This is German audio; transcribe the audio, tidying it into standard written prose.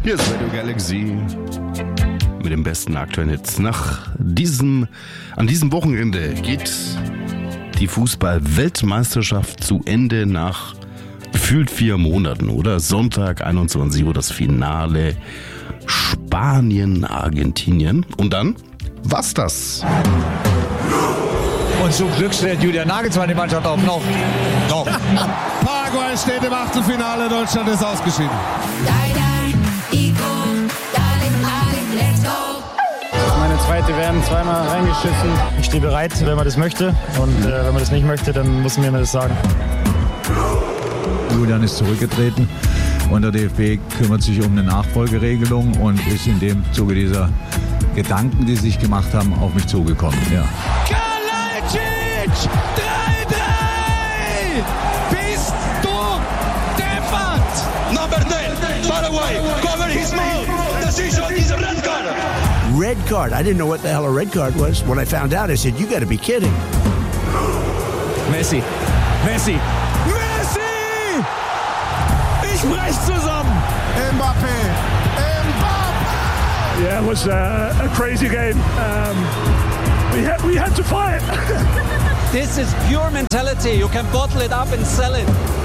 Hier ist Radio Galaxy mit den besten aktuellen Hits. An diesem Wochenende geht die Fußball-Weltmeisterschaft zu Ende nach gefühlt 4 Monaten, oder? Sonntag, 21 Uhr, das Finale Spanien, Argentinien. Und dann war's das. Und zum Glück stellt Julian Nagelsmann die Mannschaft auf. Noch. Paraguay steht im Achtelfinale, Deutschland ist ausgeschieden. Meine zweite werden zweimal reingeschissen. Ich stehe bereit, wenn man das möchte. Und wenn man das nicht möchte, dann muss man mir das sagen. Julian ist zurückgetreten und der DFB kümmert sich um eine Nachfolgeregelung und ist in dem Zuge dieser Gedanken, die sich gemacht haben, auf mich zugekommen. Ja. Kalajdzic! 3-3! Bist du deppert? Number 10, Paraguay, cover his mouth. Decision is a red card. Red card. I didn't know what the hell a red card was. When I found out, I said, you got to be kidding. Messi! Ich brech zusammen! Mbappé! Yeah, it was a crazy game. We had to fight. This is pure mentality. You can bottle it up and sell it.